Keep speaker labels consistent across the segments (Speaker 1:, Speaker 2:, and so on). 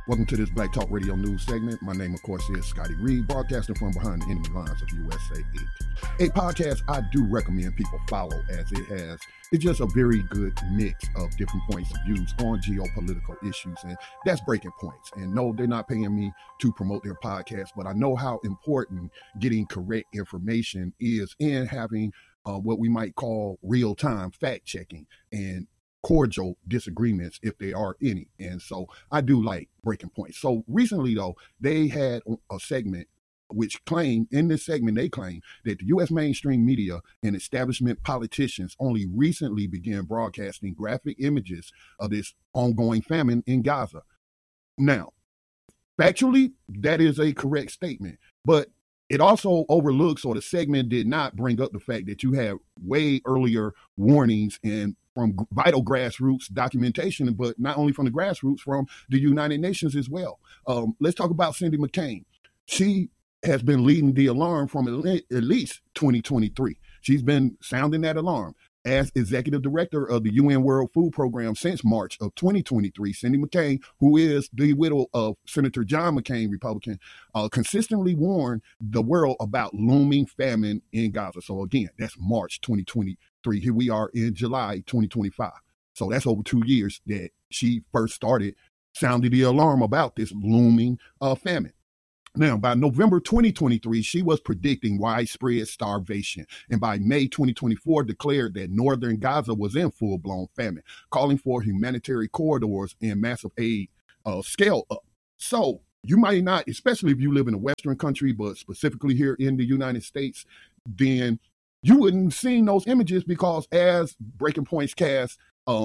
Speaker 1: Welcome to this Black Talk Radio News segment. My name, of course, is Scotty Reed, broadcasting from behind the enemy lines of USA Inc. A podcast I do recommend people follow, as it's just a very good mix of different points of views on geopolitical issues, and that's Breaking Points. And no, they're not paying me to promote their podcast, but I know how important getting correct information is in having what we might call real-time fact-checking and cordial disagreements, if there are any. And so I do like Breaking Points. So recently, though, they had a segment which claimed, in this segment, they claim that the U.S. mainstream media and establishment politicians only recently began broadcasting graphic images of this ongoing famine in Gaza. Now, factually, that is a correct statement, but it also overlooks, or the segment did not bring up, the fact that you have way earlier warnings and from vital grassroots documentation, but not only from the grassroots, from the United Nations as well. Let's talk about Cindy McCain. She has been leading the alarm from at least 2023. She's been sounding that alarm. As executive director of the UN World Food Program since March of 2023, Cindy McCain, who is the widow of Senator John McCain, Republican, consistently warned the world about looming famine in Gaza. So again, that's March 2023. Here we are in July 2025. So that's over 2 years that she first started sounding the alarm about this looming famine. Now, by November 2023, she was predicting widespread starvation, and by May 2024, declared that northern Gaza was in full-blown famine, calling for humanitarian corridors and massive aid scale up. So you might not, especially if you live in a Western country, but specifically here in the United States, then you wouldn't see those images because, as Breaking Points cast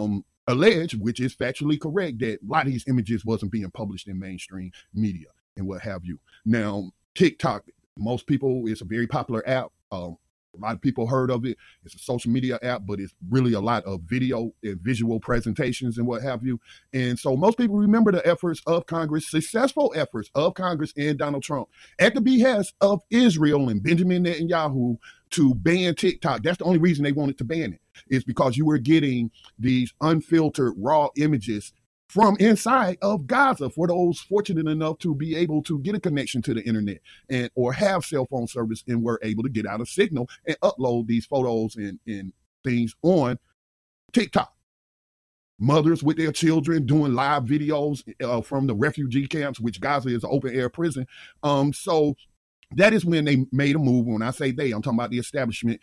Speaker 1: allege, which is factually correct, that a lot of these images wasn't being published in mainstream media and what have you. Now, TikTok, most people, it's a very popular app. A lot of people heard of it. It's a social media app, but it's really a lot of video and visual presentations and what have you. And so most people remember the efforts of Congress, successful efforts of Congress and Donald Trump at the behest of Israel and Benjamin Netanyahu to ban TikTok. That's the only reason they wanted to ban it, is because you were getting these unfiltered raw images from inside of Gaza for those fortunate enough to be able to get a connection to the internet and or have cell phone service and were able to get out a signal and upload these photos and things on TikTok. Mothers with their children doing live videos from the refugee camps, which Gaza is an open air prison. So that is when they made a move. When I say they, I'm talking about the establishment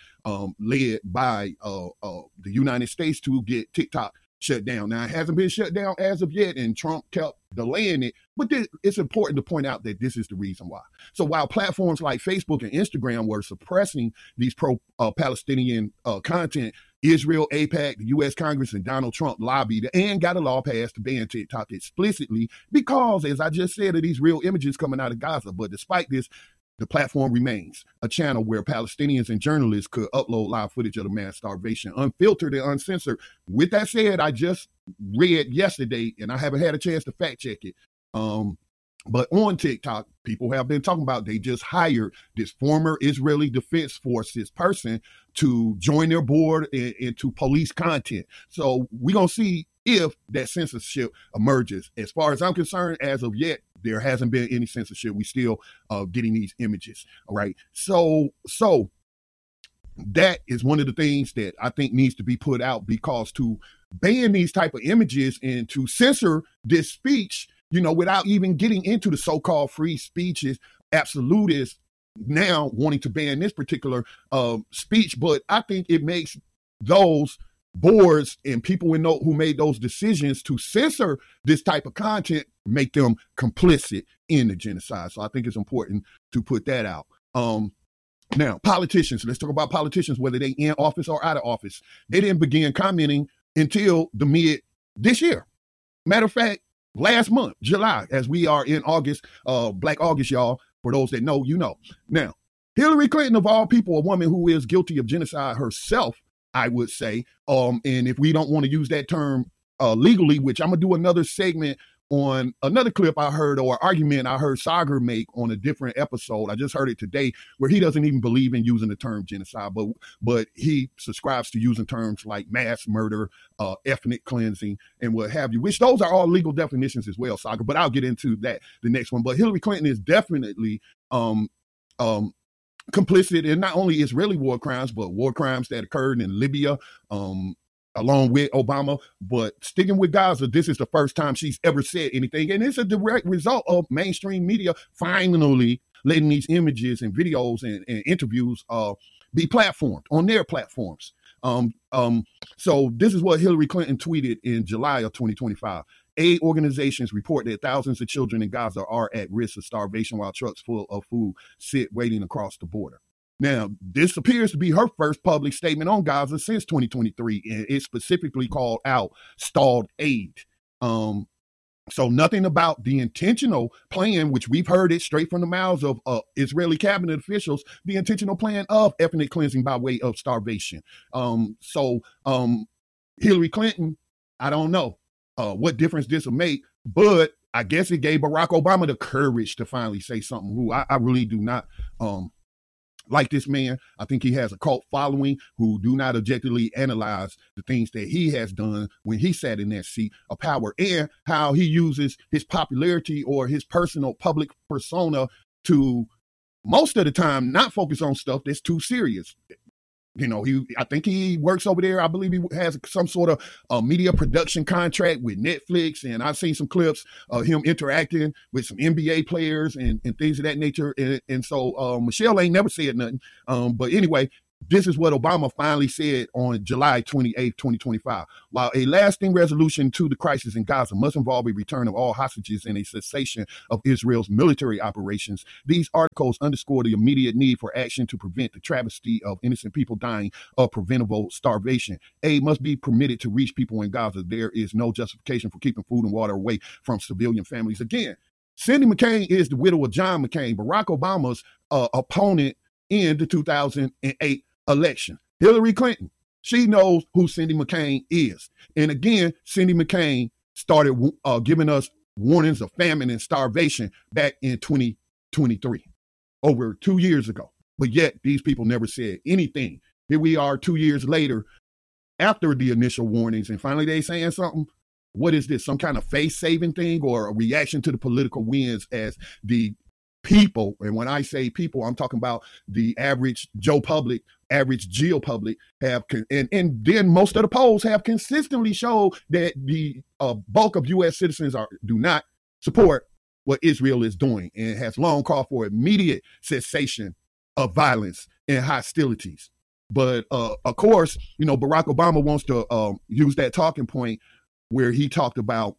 Speaker 1: led by the United States to get TikTok shut down. Now, it hasn't been shut down as of yet, and Trump kept delaying it, but it's important to point out that this is the reason why. So while platforms like Facebook and Instagram were suppressing these pro-Palestinian content, Israel, AIPAC, the U.S. Congress, and Donald Trump lobbied and got a law passed to ban TikTok explicitly because, as I just said, of these real images coming out of Gaza. But despite this, the platform remains a channel where Palestinians and journalists could upload live footage of the mass starvation, unfiltered and uncensored. With that said, I just read yesterday, and I haven't had a chance to fact check it. But on TikTok, people have been talking about they just hired this former Israeli Defense Forces person to join their board and to police content. So we're going to see if that censorship emerges. As far as I'm concerned, as of yet, there hasn't been any censorship. We still getting these images. All right. So that is one of the things that I think needs to be put out, because to ban these type of images and to censor this speech, without even getting into the so-called free speeches, absolutists now wanting to ban this particular speech. But I think it makes those boards and people who made those decisions to censor this type of content, make them complicit in the genocide. So I think it's important to put that out. Now, politicians, let's talk about politicians, whether they in office or out of office. They didn't begin commenting until the mid this year. Matter of fact, last month, July, as we are in August, Black August, y'all, for those that know, Now, Hillary Clinton, of all people, a woman who is guilty of genocide herself, I would say, and if we don't want to use that term legally, which I'm going to do another segment on another clip I heard, or argument I heard Sagar make on a different episode. I just heard it today, where he doesn't even believe in using the term genocide, but he subscribes to using terms like mass murder, ethnic cleansing, and what have you, which those are all legal definitions as well, Sagar. But I'll get into that the next one. But Hillary Clinton is definitely complicit in not only Israeli war crimes, but war crimes that occurred in Libya, along with Obama. But sticking with Gaza, this is the first time she's ever said anything. And it's a direct result of mainstream media finally letting these images and videos and interviews be platformed on their platforms. So this is what Hillary Clinton tweeted in July of 2025. Aid organizations report that thousands of children in Gaza are at risk of starvation while trucks full of food sit waiting across the border. Now, this appears to be her first public statement on Gaza since 2023, and it specifically called out stalled aid. So nothing about the intentional plan, which we've heard it straight from the mouths of Israeli cabinet officials, the intentional plan of ethnic cleansing by way of starvation. So Hillary Clinton, I don't know what difference this will make, but I guess it gave Barack Obama the courage to finally say something. Who I really do not like this man. I think he has a cult following who do not objectively analyze the things that he has done when he sat in that seat of power, and how he uses his popularity or his personal public persona to most of the time not focus on stuff that's too serious. You know, I think he works over there. I believe he has some sort of media production contract with Netflix. And I've seen some clips of him interacting with some NBA players and things of that nature. And so Michelle ain't never said nothing. But anyway, this is what Obama finally said on July 28th, 2025. While a lasting resolution to the crisis in Gaza must involve a return of all hostages and a cessation of Israel's military operations, these articles underscore the immediate need for action to prevent the travesty of innocent people dying of preventable starvation. Aid must be permitted to reach people in Gaza. There is no justification for keeping food and water away from civilian families. Again, Cindy McCain is the widow of John McCain, Barack Obama's opponent in the 2008 election. Hillary Clinton, she knows who Cindy McCain is. And again, Cindy McCain started giving us warnings of famine and starvation back in 2023, over 2 years ago. But yet these people never said anything. Here we are 2 years later, after the initial warnings, and finally they saying something. What is this? Some kind of face-saving thing or a reaction to the political winds as the people, and when I say people, I'm talking about the average Joe public, average Geo public, have, and then most of the polls have consistently showed that the bulk of U.S. citizens do not support what Israel is doing, and has long called for immediate cessation of violence and hostilities. But of course, you know, Barack Obama wants to use that talking point where he talked about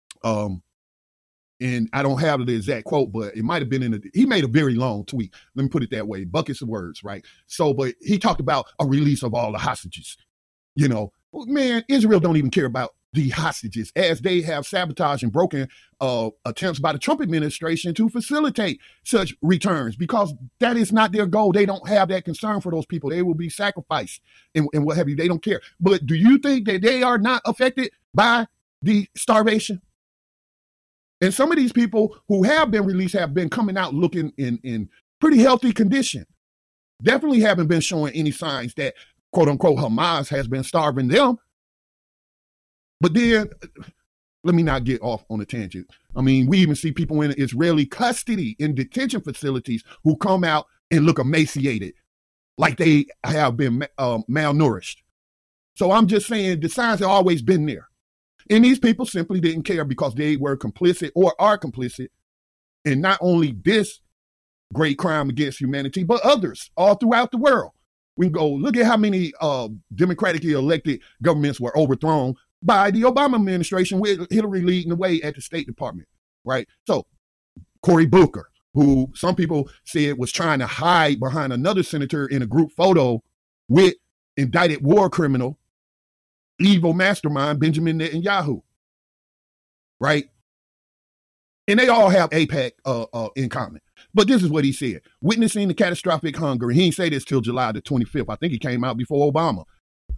Speaker 1: and I don't have the exact quote, but it might have been he made a very long tweet. Let me put it that way, buckets of words, right? So, but he talked about a release of all the hostages. You know, man, Israel don't even care about the hostages, as they have sabotaged and broken attempts by the Trump administration to facilitate such returns, because that is not their goal. They don't have that concern for those people. They will be sacrificed and what have you. They don't care. But do you think that they are not affected by the starvation? And some of these people who have been released have been coming out looking in pretty healthy condition. Definitely haven't been showing any signs that, quote unquote, Hamas has been starving them. But then, let me not get off on a tangent. I mean, we even see people in Israeli custody in detention facilities who come out and look emaciated, like they have been malnourished. So I'm just saying the signs have always been there. And these people simply didn't care because they were complicit or are complicit in not only this great crime against humanity, but others all throughout the world. We can go look at how many democratically elected governments were overthrown by the Obama administration, with Hillary leading the way at the State Department, right? So Cory Booker, who some people said was trying to hide behind another senator in a group photo with indicted war criminal, evil mastermind Benjamin Netanyahu, right? And they all have AIPAC in common. But this is what he said. Witnessing the catastrophic hunger, and he didn't say this till July the 25th. I think he came out before Obama.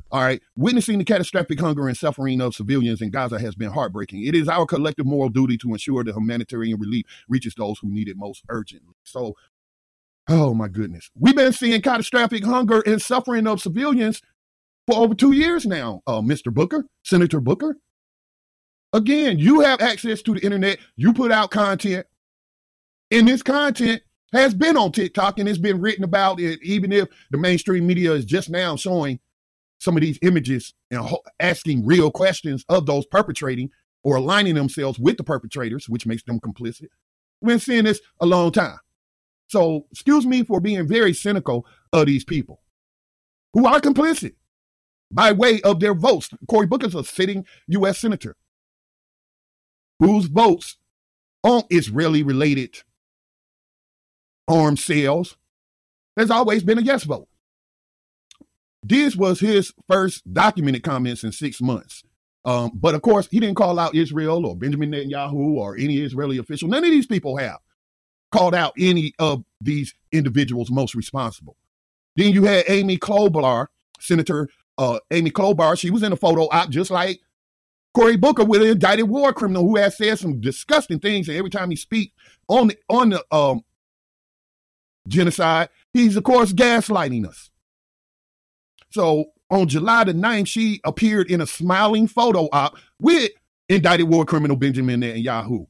Speaker 1: All right. Witnessing the catastrophic hunger and suffering of civilians in Gaza has been heartbreaking. It is our collective moral duty to ensure that humanitarian relief reaches those who need it most urgently. So, oh my goodness. We've been seeing catastrophic hunger and suffering of civilians for over 2 years now, Mr. Booker, Senator Booker. Again, you have access to the internet. You put out content, and this content has been on TikTok and it's been written about it, even if the mainstream media is just now showing some of these images and asking real questions of those perpetrating or aligning themselves with the perpetrators, which makes them complicit. We've been seeing this a long time. So excuse me for being very cynical of these people who are complicit by way of their votes. Cory Booker's a sitting U.S. senator whose votes on Israeli-related arms sales has always been a yes vote. This was his first documented comments in 6 months. But of course, he didn't call out Israel or Benjamin Netanyahu or any Israeli official. None of these people have called out any of these individuals most responsible. Then you had Amy Klobuchar, Senator Amy Klobuchar. She was in a photo op just like Cory Booker, with an indicted war criminal who has said some disgusting things. And every time he speaks on the genocide, he's, of course, gaslighting us. So on July the 9th, she appeared in a smiling photo op with indicted war criminal Benjamin Netanyahu.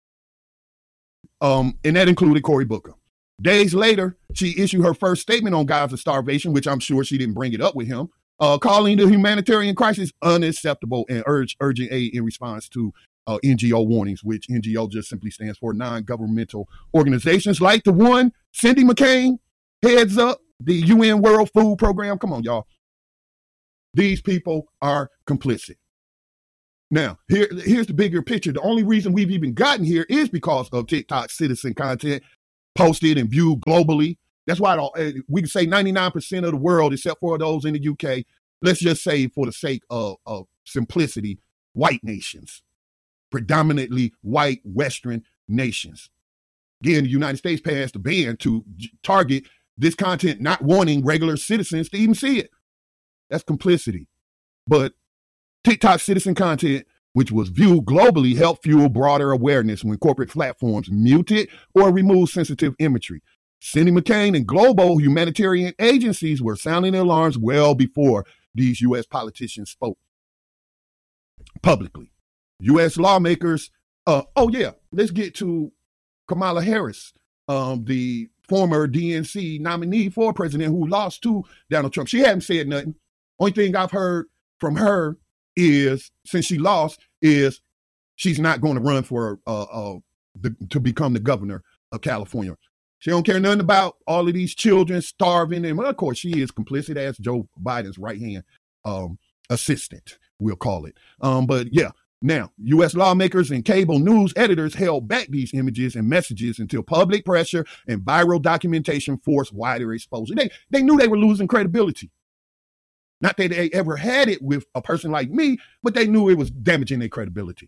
Speaker 1: And that included Cory Booker. Days later, she issued her first statement on Gaza starvation, which I'm sure she didn't bring it up with him, calling the humanitarian crisis unacceptable and urging aid in response to NGO warnings, which NGO just simply stands for non-governmental organizations like the one Cindy McCain heads up, the UN World Food Program. Come on, y'all. These people are complicit. Now, here's the bigger picture. The only reason we've even gotten here is because of TikTok citizen content posted and viewed globally. That's why we can say 99% of the world, except for those in the UK, let's just say for the sake of simplicity, white nations, predominantly white Western nations. Again, the United States passed a ban to target this content, not wanting regular citizens to even see it. That's complicity. But TikTok citizen content, which was viewed globally, helped fuel broader awareness when corporate platforms muted or removed sensitive imagery. Cindy McCain and global humanitarian agencies were sounding alarms well before these U.S. politicians spoke publicly. U.S. lawmakers, let's get to Kamala Harris, the former DNC nominee for president who lost to Donald Trump. She hadn't said nothing. Only thing I've heard from her is, since she lost, is she's not going to run for to become the governor of California. She don't care nothing about all of these children starving. And of course, she is complicit as Joe Biden's right-hand assistant, we'll call it. But yeah, now, U.S. lawmakers and cable news editors held back these images and messages until public pressure and viral documentation forced wider exposure. They knew they were losing credibility. Not that they ever had it with a person like me, but they knew it was damaging their credibility.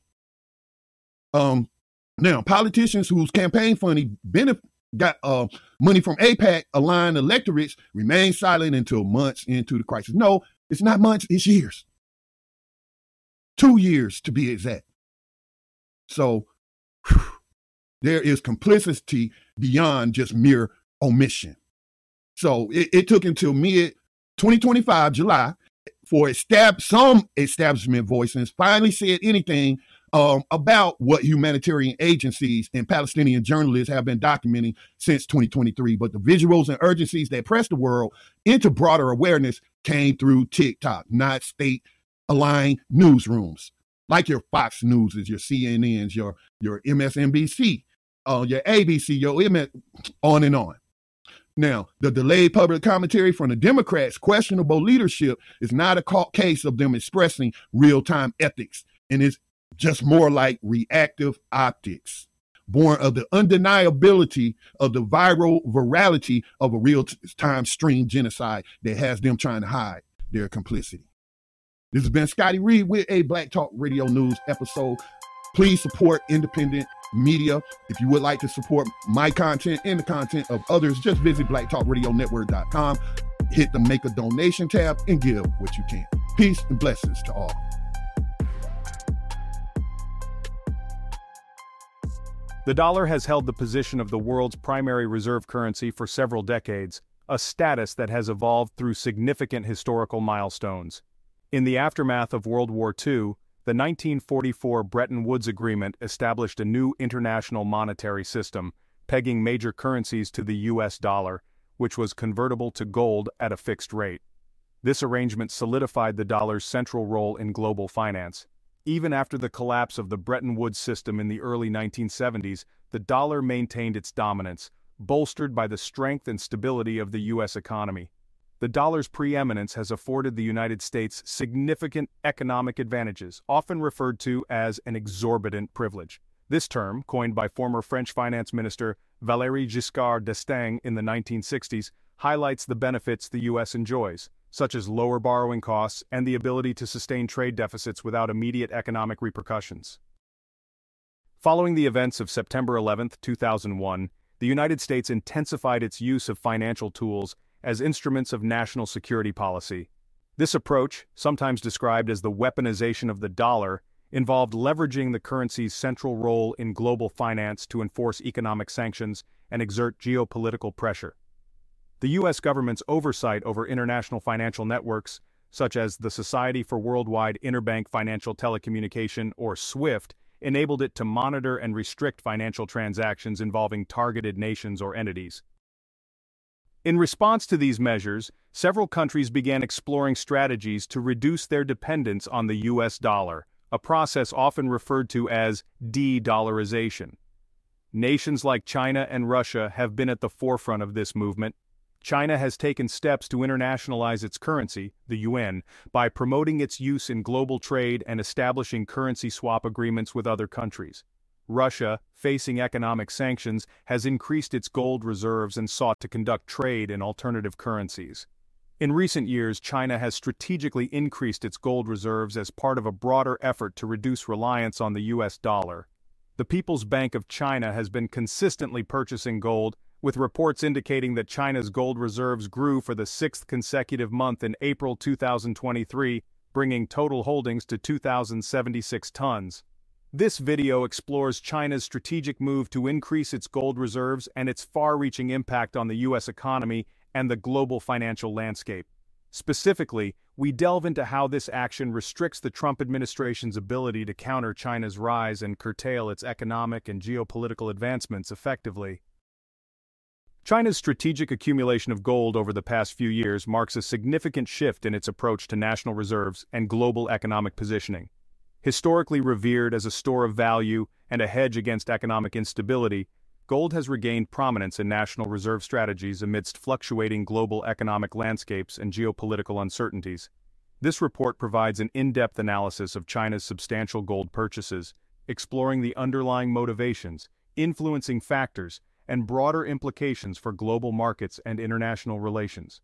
Speaker 1: Now, politicians whose campaign funding got money from AIPAC aligned electorates remain silent until months into the crisis. No, it's not months, it's years. 2 years to be exact. So there is complicity beyond just mere omission. So it took until mid-2025, July, for some establishment voices finally said anything about what humanitarian agencies and Palestinian journalists have been documenting since 2023. But the visuals and urgencies that pressed the world into broader awareness came through TikTok, not state-aligned newsrooms, like your Fox News, your CNNs, your MSNBC, your ABC, your MS, on and on. Now, the delayed public commentary from the Democrats' questionable leadership is not a case of them expressing real-time ethics, and it's just more like reactive optics, born of the undeniability of the virality of a real-time stream genocide that has them trying to hide their complicity. This has been Scotty Reed with a Black Talk Radio News episode. Please support independent media. If you would like to support my content and the content of others, just visit blacktalkradionetwork.com, hit the Make a Donation tab, and give what you can. Peace and blessings to all.
Speaker 2: The dollar has held the position of the world's primary reserve currency for several decades, a status that has evolved through significant historical milestones. In the aftermath of World War II, the 1944 Bretton Woods Agreement established a new international monetary system, pegging major currencies to the US dollar, which was convertible to gold at a fixed rate. This arrangement solidified the dollar's central role in global finance. Even after the collapse of the Bretton Woods system in the early 1970s, the dollar maintained its dominance, bolstered by the strength and stability of the U.S. economy. The dollar's preeminence has afforded the United States significant economic advantages, often referred to as an exorbitant privilege. This term, coined by former French finance minister Valéry Giscard d'Estaing in the 1960s, highlights the benefits the U.S. enjoys, such as lower borrowing costs and the ability to sustain trade deficits without immediate economic repercussions. Following the events of September 11, 2001, the United States intensified its use of financial tools as instruments of national security policy. This approach, sometimes described as the weaponization of the dollar, involved leveraging the currency's central role in global finance to enforce economic sanctions and exert geopolitical pressure. The U.S. government's oversight over international financial networks, such as the Society for Worldwide Interbank Financial Telecommunication, or SWIFT, enabled it to monitor and restrict financial transactions involving targeted nations or entities. In response to these measures, several countries began exploring strategies to reduce their dependence on the U.S. dollar, a process often referred to as de-dollarization. Nations like China and Russia have been at the forefront of this movement. China has taken steps to internationalize its currency, the yuan, by promoting its use in global trade and establishing currency swap agreements with other countries. Russia, facing economic sanctions, has increased its gold reserves and sought to conduct trade in alternative currencies. In recent years, China has strategically increased its gold reserves as part of a broader effort to reduce reliance on the US dollar. The People's Bank of China has been consistently purchasing gold, with reports indicating that China's gold reserves grew for the sixth consecutive month in April 2023, bringing total holdings to 2,076 tons. This video explores China's strategic move to increase its gold reserves and its far-reaching impact on the U.S. economy and the global financial landscape. Specifically, we delve into how this action restricts the Trump administration's ability to counter China's rise and curtail its economic and geopolitical advancements effectively. China's strategic accumulation of gold over the past few years marks a significant shift in its approach to national reserves and global economic positioning. Historically revered as a store of value and a hedge against economic instability, gold has regained prominence in national reserve strategies amidst fluctuating global economic landscapes and geopolitical uncertainties. This report provides an in-depth analysis of China's substantial gold purchases, exploring the underlying motivations, influencing factors, and broader implications for global markets and international relations.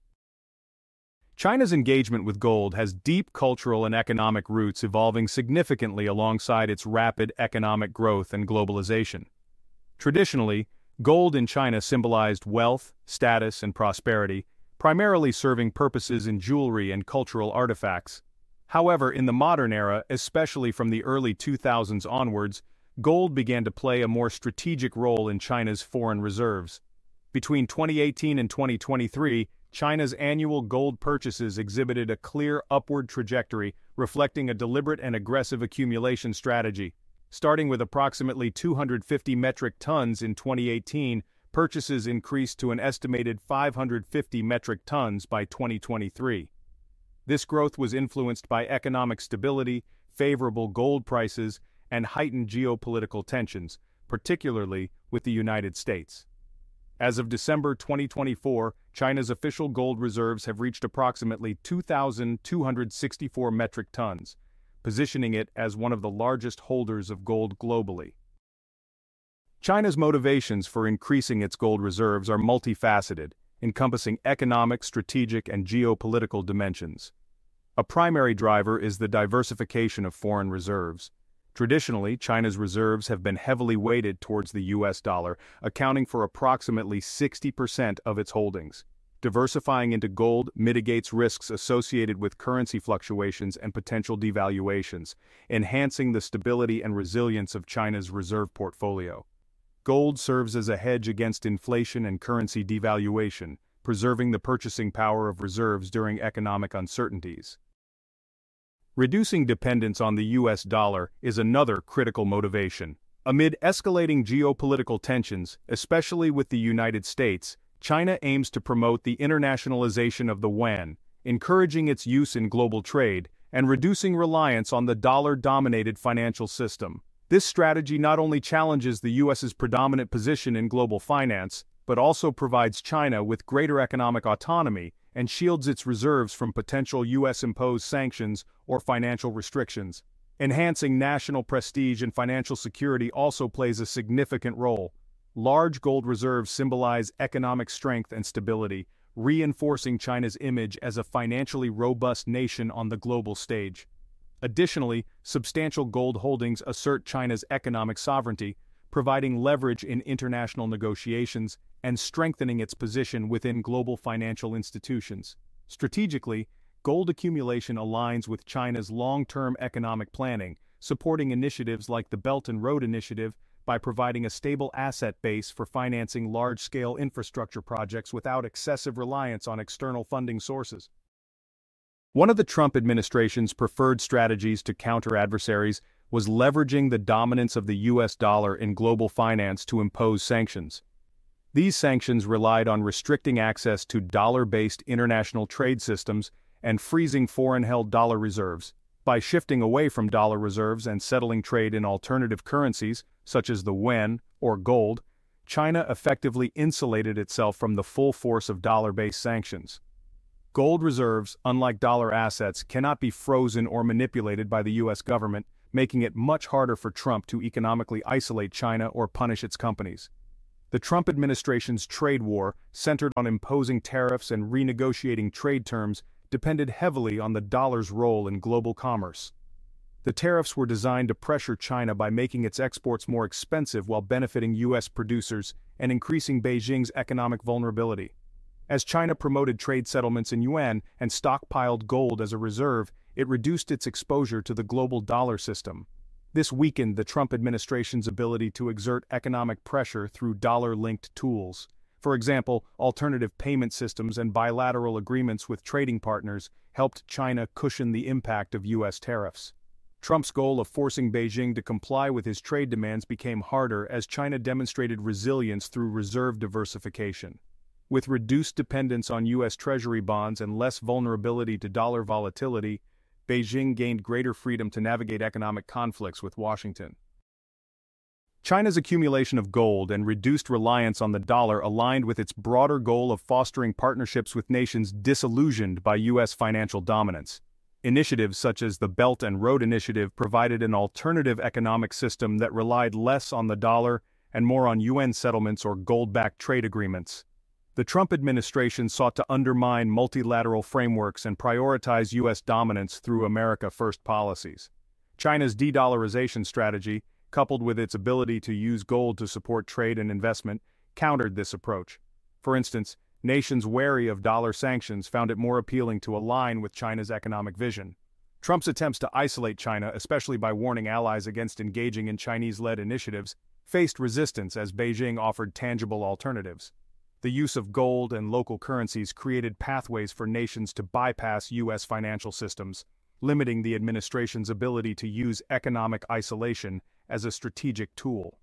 Speaker 2: China's engagement with gold has deep cultural and economic roots evolving significantly alongside its rapid economic growth and globalization. Traditionally, gold in China symbolized wealth, status, and prosperity, primarily serving purposes in jewelry and cultural artifacts. However, in the modern era, especially from the early 2000s onwards, gold began to play a more strategic role in China's foreign reserves. Between 2018 and 2023, China's annual gold purchases exhibited a clear upward trajectory, reflecting a deliberate and aggressive accumulation strategy. Starting with approximately 250 metric tons in 2018, purchases increased to an estimated 550 metric tons by 2023. This growth was influenced by economic stability, favorable gold prices, and heightened geopolitical tensions, particularly with the United States. As of December 2024, China's official gold reserves have reached approximately 2,264 metric tons, positioning it as one of the largest holders of gold globally. China's motivations for increasing its gold reserves are multifaceted, encompassing economic, strategic, and geopolitical dimensions. A primary driver is the diversification of foreign reserves. Traditionally, China's reserves have been heavily weighted towards the US dollar, accounting for approximately 60% of its holdings. diversifying into gold mitigates risks associated with currency fluctuations and potential devaluations, enhancing the stability and resilience of China's reserve portfolio. Gold serves as a hedge against inflation and currency devaluation, preserving the purchasing power of reserves during economic uncertainties. Reducing dependence on the US dollar is another critical motivation. Amid escalating geopolitical tensions, especially with the United States, China aims to promote the internationalization of the yuan, encouraging its use in global trade, and reducing reliance on the dollar-dominated financial system. This strategy not only challenges the US's predominant position in global finance, but also provides China with greater economic autonomy and shields its reserves from potential US-imposed sanctions or financial restrictions. Enhancing national prestige and financial security also plays a significant role. Large gold reserves symbolize economic strength and stability, reinforcing China's image as a financially robust nation on the global stage. Additionally, substantial gold holdings assert China's economic sovereignty, providing leverage in international negotiations and strengthening its position within global financial institutions. Strategically, gold accumulation aligns with China's long-term economic planning, supporting initiatives like the Belt and Road Initiative by providing a stable asset base for financing large-scale infrastructure projects without excessive reliance on external funding sources. One of the Trump administration's preferred strategies to counter adversaries was leveraging the dominance of the US dollar in global finance to impose sanctions. These sanctions relied on restricting access to dollar-based international trade systems and freezing foreign-held dollar reserves. By shifting away from dollar reserves and settling trade in alternative currencies, such as the yuan or gold, China effectively insulated itself from the full force of dollar-based sanctions. Gold reserves, unlike dollar assets, cannot be frozen or manipulated by the US government, making it much harder for Trump to economically isolate China or punish its companies. The Trump administration's trade war, centered on imposing tariffs and renegotiating trade terms, depended heavily on the dollar's role in global commerce. The tariffs were designed to pressure China by making its exports more expensive while benefiting US producers and increasing Beijing's economic vulnerability. As China promoted trade settlements in yuan and stockpiled gold as a reserve, it reduced its exposure to the global dollar system. This weakened the Trump administration's ability to exert economic pressure through dollar-linked tools. For example, alternative payment systems and bilateral agreements with trading partners helped China cushion the impact of US tariffs. Trump's goal of forcing Beijing to comply with his trade demands became harder as China demonstrated resilience through reserve diversification. With reduced dependence on US Treasury bonds and less vulnerability to dollar volatility, Beijing gained greater freedom to navigate economic conflicts with Washington. China's accumulation of gold and reduced reliance on the dollar aligned with its broader goal of fostering partnerships with nations disillusioned by US financial dominance. Initiatives such as the Belt and Road Initiative provided an alternative economic system that relied less on the dollar and more on UN settlements or gold-backed trade agreements. The Trump administration sought to undermine multilateral frameworks and prioritize US dominance through America First policies. China's de-dollarization strategy, coupled with its ability to use gold to support trade and investment, countered this approach. For instance, nations wary of dollar sanctions found it more appealing to align with China's economic vision. Trump's attempts to isolate China, especially by warning allies against engaging in Chinese-led initiatives, faced resistance as Beijing offered tangible alternatives. The use of gold and local currencies created pathways for nations to bypass US financial systems, limiting the administration's ability to use economic isolation as a strategic tool.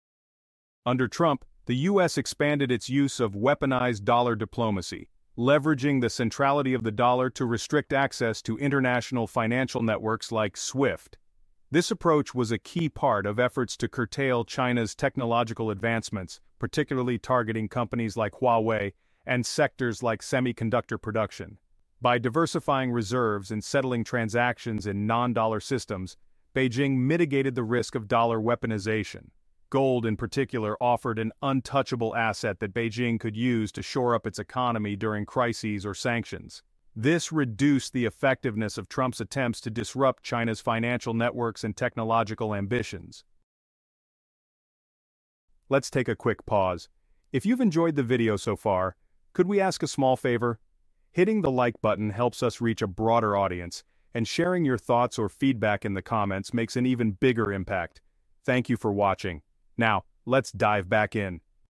Speaker 2: Under Trump, the US expanded its use of weaponized dollar diplomacy, leveraging the centrality of the dollar to restrict access to international financial networks like SWIFT. This approach was a key part of efforts to curtail China's technological advancements, particularly targeting companies like Huawei and sectors like semiconductor production. By diversifying reserves and settling transactions in non-dollar systems, Beijing mitigated the risk of dollar weaponization. Gold, in particular, offered an untouchable asset that Beijing could use to shore up its economy during crises or sanctions. This reduced the effectiveness of Trump's attempts to disrupt China's financial networks and technological ambitions. Let's take a quick pause. If you've enjoyed the video so far, Could we ask a small favor? Hitting the like button helps us reach a broader audience, and sharing your thoughts or feedback in the comments makes an even bigger impact. Thank you for watching. Now, let's dive back in.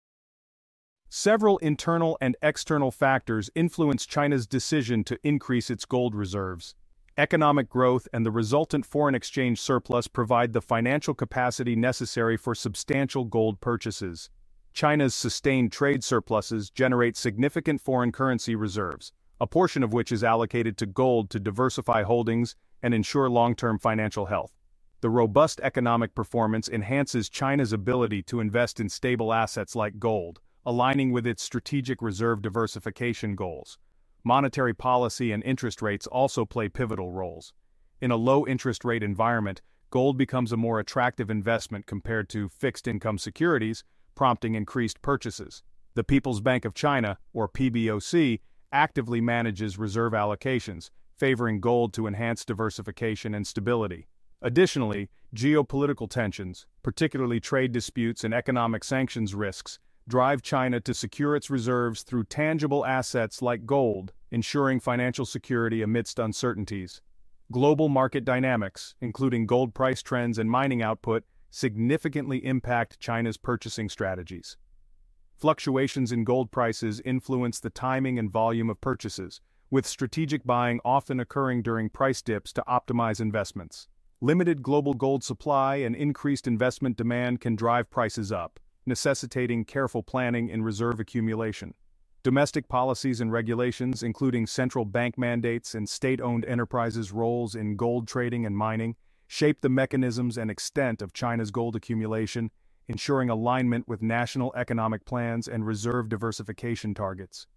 Speaker 2: Several internal and external factors influence China's decision to increase its gold reserves. Economic growth and the resultant foreign exchange surplus provide the financial capacity necessary for substantial gold purchases. China's sustained trade surpluses generate significant foreign currency reserves, a portion of which is allocated to gold to diversify holdings and ensure long-term financial health. The robust economic performance enhances China's ability to invest in stable assets like gold, aligning with its strategic reserve diversification goals. Monetary policy and interest rates also play pivotal roles. In a low-interest rate environment, gold becomes a more attractive investment compared to fixed-income securities, prompting increased purchases. The People's Bank of China, or PBOC, actively manages reserve allocations, favoring gold to enhance diversification and stability. Additionally, geopolitical tensions, particularly trade disputes and economic sanctions risks, drive China to secure its reserves through tangible assets like gold, ensuring financial security amidst uncertainties. Global market dynamics, including gold price trends and mining output, significantly impact China's purchasing strategies. Fluctuations in gold prices influence the timing and volume of purchases, with strategic buying often occurring during price dips to optimize investments. Limited global gold supply and increased investment demand can drive prices up, necessitating careful planning in reserve accumulation. Domestic policies and regulations, including central bank mandates and state-owned enterprises' roles in gold trading and mining, shape the mechanisms and extent of China's gold accumulation, ensuring alignment with national economic plans and reserve diversification targets.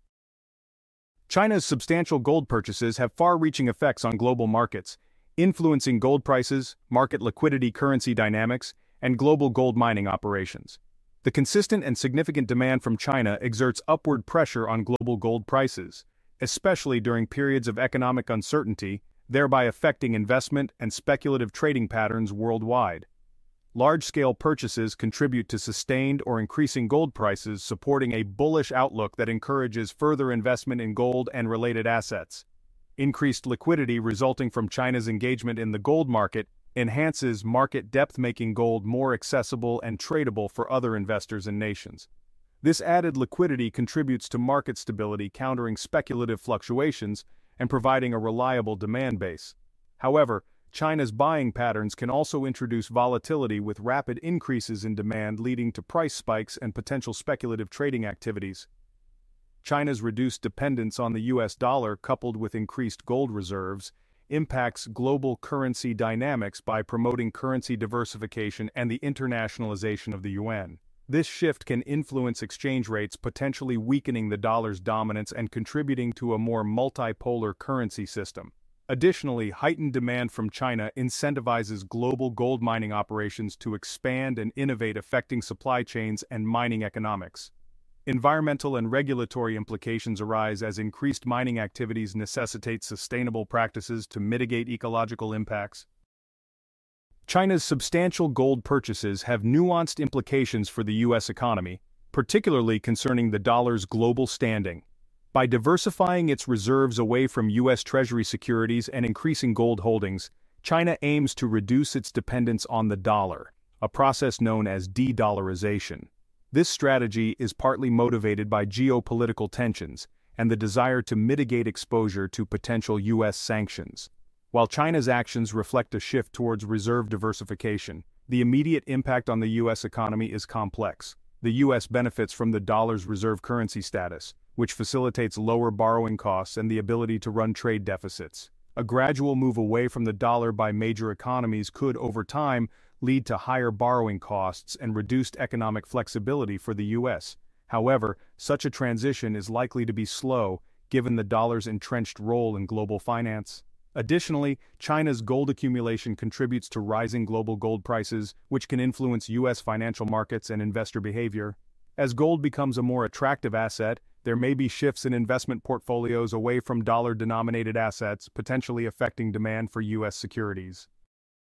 Speaker 2: China's substantial gold purchases have far-reaching effects on global markets, influencing gold prices, market liquidity, currency dynamics, and global gold mining operations. The consistent and significant demand from China exerts upward pressure on global gold prices, especially during periods of economic uncertainty, thereby affecting investment and speculative trading patterns worldwide. Large-scale purchases contribute to sustained or increasing gold prices, supporting a bullish outlook that encourages further investment in gold and related assets. Increased liquidity resulting from China's engagement in the gold market enhances market depth, making gold more accessible and tradable for other investors and nations. This added liquidity contributes to market stability, countering speculative fluctuations and providing a reliable demand base. However, China's buying patterns can also introduce volatility, with rapid increases in demand leading to price spikes and potential speculative trading activities. China's reduced dependence on the US dollar, coupled with increased gold reserves, impacts global currency dynamics by promoting currency diversification and the internationalization of the yuan. This shift can influence exchange rates, potentially weakening the dollar's dominance and contributing to a more multipolar currency system. Additionally, heightened demand from China incentivizes global gold mining operations to expand and innovate, affecting supply chains and mining economics. Environmental and regulatory implications arise as increased mining activities necessitate sustainable practices to mitigate ecological impacts. China's substantial gold purchases have nuanced implications for the U.S. economy, particularly concerning the dollar's global standing. By diversifying its reserves away from U.S. Treasury securities and increasing gold holdings, China aims to reduce its dependence on the dollar, a process known as de-dollarization. This strategy is partly motivated by geopolitical tensions and the desire to mitigate exposure to potential U.S. sanctions. While China's actions reflect a shift towards reserve diversification, the immediate impact on the U.S. economy is complex. The U.S. benefits from the dollar's reserve currency status, which facilitates lower borrowing costs and the ability to run trade deficits. A gradual move away from the dollar by major economies could, over time, lead to higher borrowing costs and reduced economic flexibility for the U.S. However, such a transition is likely to be slow, given the dollar's entrenched role in global finance. Additionally, China's gold accumulation contributes to rising global gold prices, which can influence U.S. financial markets and investor behavior. As gold becomes a more attractive asset, there may be shifts in investment portfolios away from dollar-denominated assets, potentially affecting demand for U.S. securities.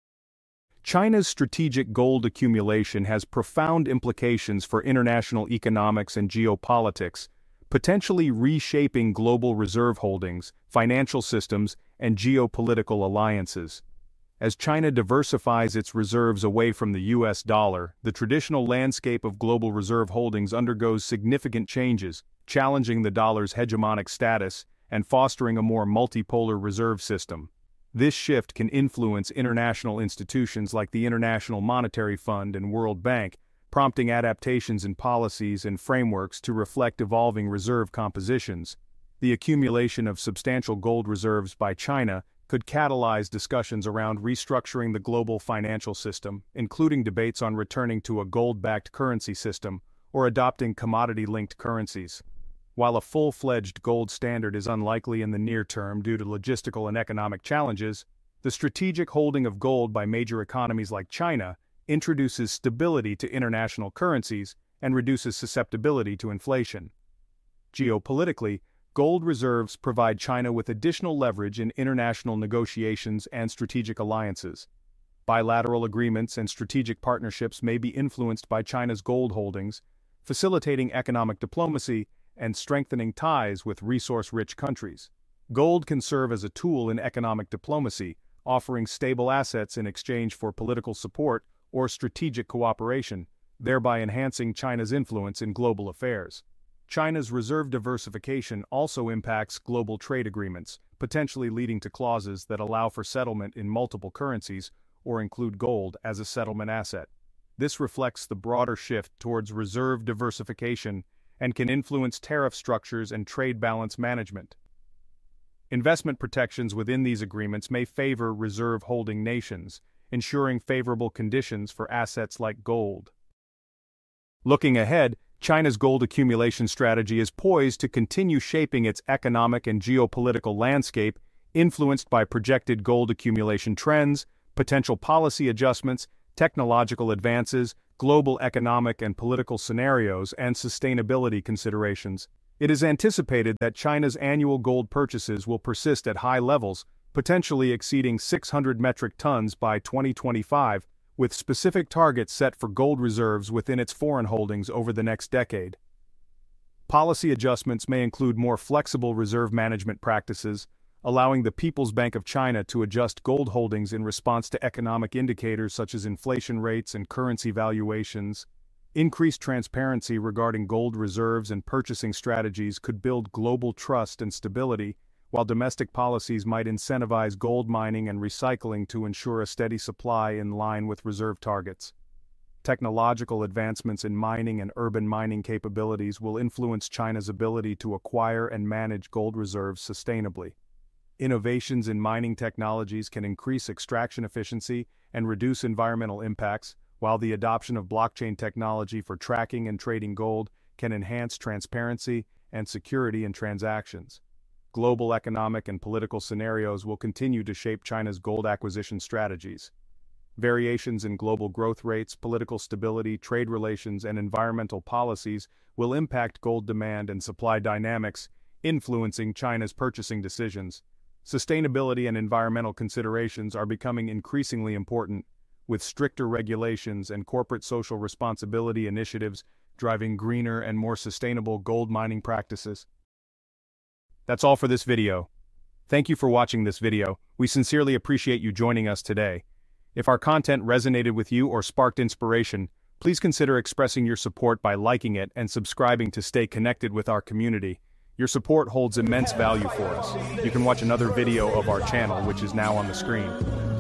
Speaker 2: China's strategic gold accumulation has profound implications for international economics and geopolitics, potentially reshaping global reserve holdings, financial systems, and geopolitical alliances. As China diversifies its reserves away from the US dollar, the traditional landscape of global reserve holdings undergoes significant changes, challenging the dollar's hegemonic status and fostering a more multipolar reserve system. This shift can influence international institutions like the International Monetary Fund and World Bank, prompting adaptations in policies and frameworks to reflect evolving reserve compositions. The accumulation of substantial gold reserves by China could catalyze discussions around restructuring the global financial system, including debates on returning to a gold-backed currency system or adopting commodity-linked currencies. While a full-fledged gold standard is unlikely in the near term due to logistical and economic challenges, the strategic holding of gold by major economies like China introduces stability to international currencies and reduces susceptibility to inflation. Geopolitically, gold reserves provide China with additional leverage in international negotiations and strategic alliances. Bilateral agreements and strategic partnerships may be influenced by China's gold holdings, facilitating economic diplomacy and strengthening ties with resource-rich countries. Gold can serve as a tool in economic diplomacy, offering stable assets in exchange for political support or strategic cooperation, thereby enhancing China's influence in global affairs. China's reserve diversification also impacts global trade agreements, potentially leading to clauses that allow for settlement in multiple currencies or include gold as a settlement asset. This reflects the broader shift towards reserve diversification and can influence tariff structures and trade balance management. Investment protections within these agreements may favor reserve-holding nations, ensuring favorable conditions for assets like gold. Looking ahead, China's gold accumulation strategy is poised to continue shaping its economic and geopolitical landscape, influenced by projected gold accumulation trends, potential policy adjustments, technological advances, global economic and political scenarios, and sustainability considerations. It is anticipated that China's annual gold purchases will persist at high levels, potentially exceeding 600 metric tons by 2025, with specific targets set for gold reserves within its foreign holdings over the next decade. Policy adjustments may include more flexible reserve management practices, allowing the People's Bank of China to adjust gold holdings in response to economic indicators such as inflation rates and currency valuations. Increased transparency regarding gold reserves and purchasing strategies could build global trust and stability, while domestic policies might incentivize gold mining and recycling to ensure a steady supply in line with reserve targets. Technological advancements in mining and urban mining capabilities will influence China's ability to acquire and manage gold reserves sustainably. Innovations in mining technologies can increase extraction efficiency and reduce environmental impacts, while the adoption of blockchain technology for tracking and trading gold can enhance transparency and security in transactions. Global economic and political scenarios will continue to shape China's gold acquisition strategies. Variations in global growth rates, political stability, trade relations, and environmental policies will impact gold demand and supply dynamics, influencing China's purchasing decisions. Sustainability and environmental considerations are becoming increasingly important, with stricter regulations and corporate social responsibility initiatives driving greener and more sustainable gold mining practices. That's all for this video. Thank you for watching this video. We sincerely appreciate you joining us today. If our content resonated with you or sparked inspiration, please consider expressing your support by liking it and subscribing to stay connected with our community. Your support holds immense value for us. You can watch another video of our channel, which is now on the screen.